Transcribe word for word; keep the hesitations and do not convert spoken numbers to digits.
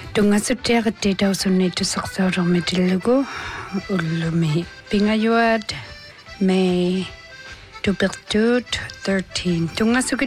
Tungasuttiaqatti tausunnitusaqsaurermitillugu ullumi pingayuat May tupertuut thirteen tungasukit